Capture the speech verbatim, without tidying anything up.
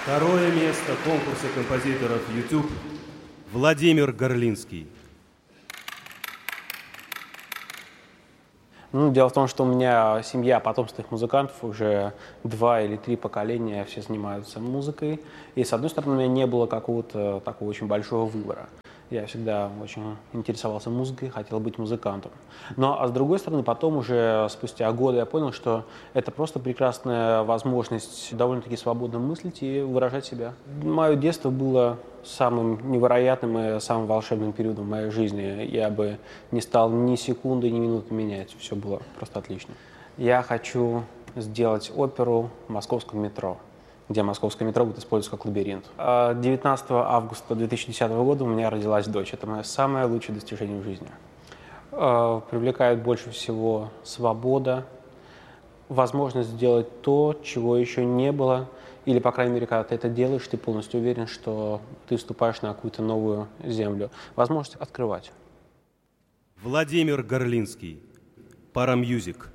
Второе место конкурса композиторов YouTube Владимир Горлинский. Ну, дело в том, что у меня семья потомственных музыкантов, уже два или три поколения все занимаются музыкой. И, с одной стороны, у меня не было какого-то такого очень большого выбора. Я всегда очень интересовался музыкой, хотел быть музыкантом. Но, а с другой стороны, потом уже спустя годы я понял, что это просто прекрасная возможность довольно-таки свободно мыслить и выражать себя. Мое детство было самым невероятным и самым волшебным периодом в моей жизни. Я бы не стал ни секунды, ни минуты менять. Все было просто отлично. Я хочу сделать оперу в московском метро, где московское метро будет использоваться как лабиринт. девятнадцатого августа две тысячи десятого года у меня родилась дочь. Это мое самое лучшее достижение в жизни. Привлекает больше всего свобода, возможность сделать то, чего еще не было, или, по крайней мере, когда ты это делаешь, ты полностью уверен, что ты вступаешь на какую-то новую землю. Возможность открывать. Владимир Горлинский. Парамьюзик.